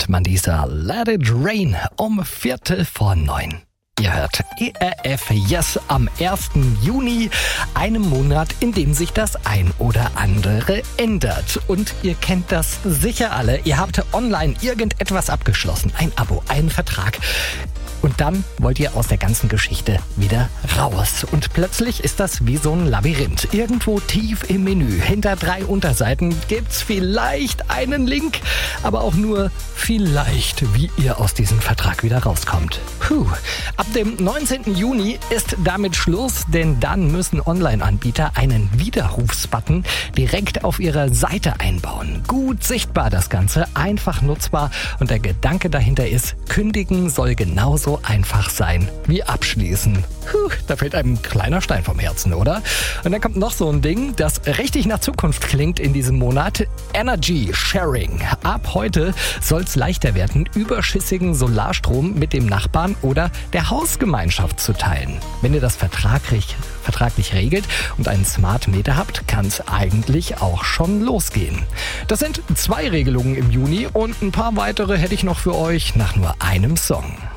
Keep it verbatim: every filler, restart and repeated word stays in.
kennt man dieser Let It Rain um Viertel vor neun. Ihr hört E R F Yes am ersten Juni, einem Monat, in dem sich das ein oder andere ändert. Und ihr kennt das sicher alle. Ihr habt online irgendetwas abgeschlossen, ein Abo, einen Vertrag. Und dann wollt ihr aus der ganzen Geschichte wieder raus. Und plötzlich ist das wie so ein Labyrinth. Irgendwo tief im Menü, hinter drei Unterseiten, gibt's vielleicht einen Link, aber auch nur vielleicht, wie ihr aus diesem Vertrag wieder rauskommt. Puh. Ab dem neunzehnten Juni ist damit Schluss, denn dann müssen Online-Anbieter einen Widerrufsbutton direkt auf ihrer Seite einbauen. Gut sichtbar das Ganze, einfach nutzbar und der Gedanke dahinter ist, kündigen soll genauso einfach sein wie abschließen. Puh, da fällt einem ein kleiner Stein vom Herzen, oder? Und dann kommt noch so ein Ding, das richtig nach Zukunft klingt in diesem Monat. Energy Sharing. Ab heute soll es leichter werden, überschüssigen Solarstrom mit dem Nachbarn oder der Hausgemeinschaft zu teilen. Wenn ihr das vertraglich, vertraglich regelt und einen Smart Meter habt, kann es eigentlich auch schon losgehen. Das sind zwei Regelungen im Juni und ein paar weitere hätte ich noch für euch nach nur einem Song.